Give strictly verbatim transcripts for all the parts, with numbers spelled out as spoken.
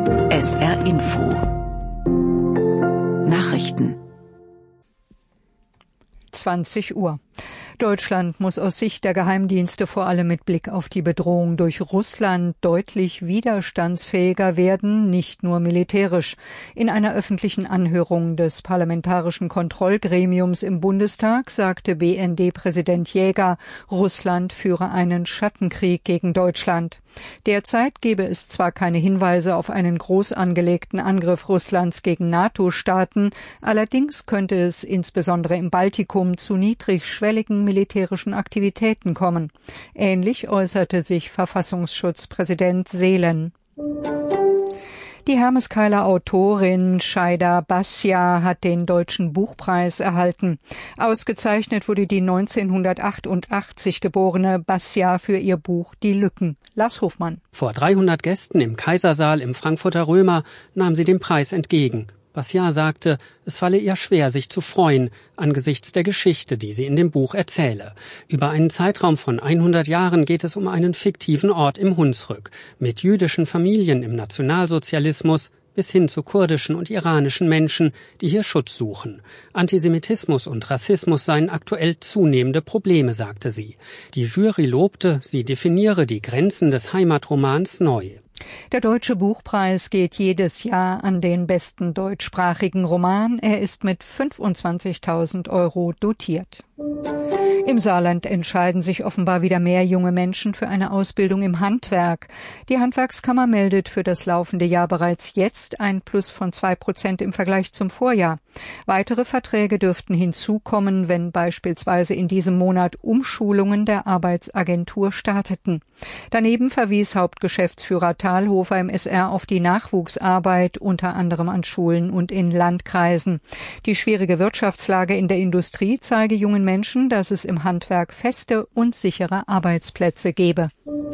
S R Info Nachrichten zwanzig Uhr. Deutschland muss aus Sicht der Geheimdienste vor allem mit Blick auf die Bedrohung durch Russland deutlich widerstandsfähiger werden, nicht nur militärisch. In einer öffentlichen Anhörung des Parlamentarischen Kontrollgremiums im Bundestag sagte B N D-Präsident Jäger, Russland führe einen Schattenkrieg gegen Deutschland. Derzeit gebe es zwar keine Hinweise auf einen groß angelegten Angriff Russlands gegen NATO-Staaten, allerdings könnte es insbesondere im Baltikum zu niedrigschwelligen militärischen Aktivitäten kommen. Ähnlich äußerte sich Verfassungsschutzpräsident Seelen. Die Hermeskeiler Autorin Shaida Bassia hat den Deutschen Buchpreis erhalten. Ausgezeichnet wurde die neunzehnhundertachtundachtzig geborene Bassia für ihr Buch Die Lücken. Lars Hofmann. Vor dreihundert Gästen im Kaisersaal im Frankfurter Römer nahm sie den Preis entgegen. Bassia sagte, es falle ihr schwer, sich zu freuen, angesichts der Geschichte, die sie in dem Buch erzähle. Über einen Zeitraum von hundert Jahren geht es um einen fiktiven Ort im Hunsrück, mit jüdischen Familien im Nationalsozialismus bis hin zu kurdischen und iranischen Menschen, die hier Schutz suchen. Antisemitismus und Rassismus seien aktuell zunehmende Probleme, sagte sie. Die Jury lobte, sie definiere die Grenzen des Heimatromans neu. Der Deutsche Buchpreis geht jedes Jahr an den besten deutschsprachigen Roman. Er ist mit fünfundzwanzigtausend Euro dotiert. Im Saarland entscheiden sich offenbar wieder mehr junge Menschen für eine Ausbildung im Handwerk. Die Handwerkskammer meldet für das laufende Jahr bereits jetzt ein Plus von zwei Prozent im Vergleich zum Vorjahr. Weitere Verträge dürften hinzukommen, wenn beispielsweise in diesem Monat Umschulungen der Arbeitsagentur starteten. Daneben verwies Hauptgeschäftsführer Thalhofer im S R auf die Nachwuchsarbeit, unter anderem an Schulen und in Landkreisen. Die schwierige Wirtschaftslage in der Industrie zeige jungen Menschen, dass es im Handwerk feste und sichere Arbeitsplätze gebe.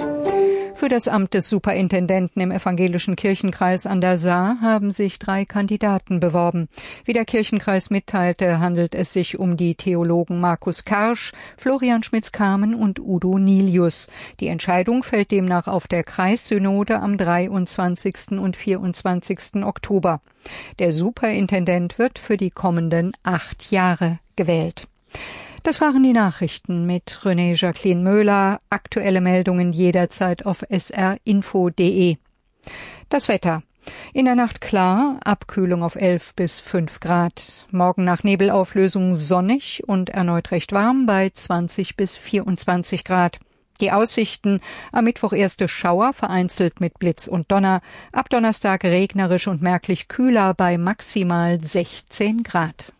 Für das Amt des Superintendenten im evangelischen Kirchenkreis an der Saar haben sich drei Kandidaten beworben. Wie der Kirchenkreis mitteilte, handelt es sich um die Theologen Markus Karsch, Florian Schmitz-Kamen und Udo Nilius. Die Entscheidung fällt demnach auf der Kreissynode am dreiundzwanzigsten und vierundzwanzigsten Oktober. Der Superintendent wird für die kommenden acht Jahre gewählt. Das waren die Nachrichten mit René Jacqueline Möhler. Aktuelle Meldungen jederzeit auf s r info punkt d e. Das Wetter. In der Nacht klar, Abkühlung auf elf bis fünf Grad. Morgen nach Nebelauflösung sonnig und erneut recht warm bei zwanzig bis vierundzwanzig Grad. Die Aussichten: am Mittwoch erste Schauer, vereinzelt mit Blitz und Donner. Ab Donnerstag regnerisch und merklich kühler bei maximal sechzehn Grad.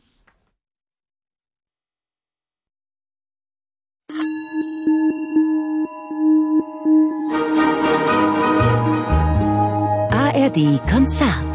A R D Konzert.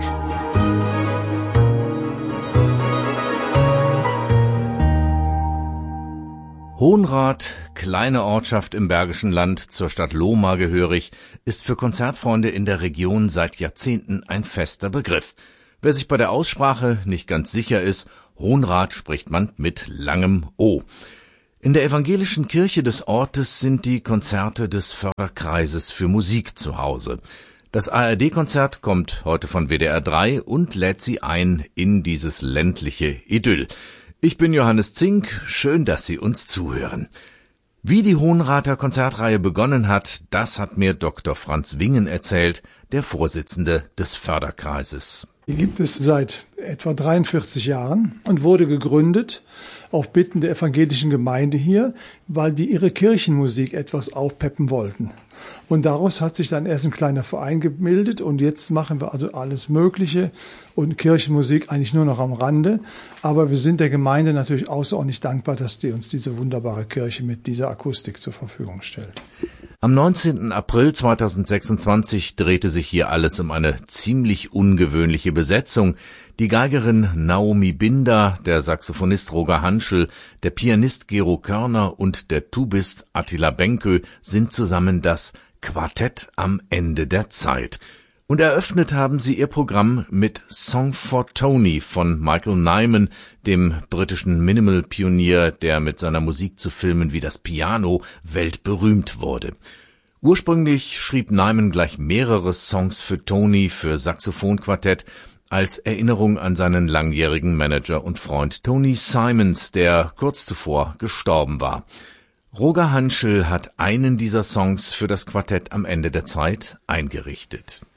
Hohenrath, kleine Ortschaft im Bergischen Land, zur Stadt Lohmar gehörig, ist für Konzertfreunde in der Region seit Jahrzehnten ein fester Begriff. Wer sich bei der Aussprache nicht ganz sicher ist, Hohenrath spricht man mit langem O. In der evangelischen Kirche des Ortes sind die Konzerte des Förderkreises für Musik zu Hause. Das A R D-Konzert kommt heute von W D R drei und lädt Sie ein in dieses ländliche Idyll. Ich bin Johannes Zink, schön, dass Sie uns zuhören. Wie die Hohenrather Konzertreihe begonnen hat, das hat mir Doktor Franz Wingen erzählt, der Vorsitzende des Förderkreises. Die gibt es seit etwa dreiundvierzig Jahren und wurde gegründet auf Bitten der evangelischen Gemeinde hier, weil die ihre Kirchenmusik etwas aufpeppen wollten. Und daraus hat sich dann erst ein kleiner Verein gebildet und jetzt machen wir also alles Mögliche und Kirchenmusik eigentlich nur noch am Rande. Aber wir sind der Gemeinde natürlich außerordentlich dankbar, dass die uns diese wunderbare Kirche mit dieser Akustik zur Verfügung stellt. Am neunzehnten April zweitausendsechsundzwanzig drehte sich hier alles um eine ziemlich ungewöhnliche Besetzung. Die Geigerin Naomi Binder, der Saxophonist Roger Hanschel, der Pianist Gero Körner und der Tubist Attila Benkö sind zusammen das Quartett am Ende der Zeit. Und eröffnet haben sie ihr Programm mit Song for Tony von Michael Nyman, dem britischen Minimal-Pionier, der mit seiner Musik zu Filmen wie Das Piano weltberühmt wurde. Ursprünglich schrieb Nyman gleich mehrere Songs für Tony für Saxophonquartett als Erinnerung an seinen langjährigen Manager und Freund Tony Simons, der kurz zuvor gestorben war. Roger Hanschel hat einen dieser Songs für das Quartett am Ende der Zeit eingerichtet.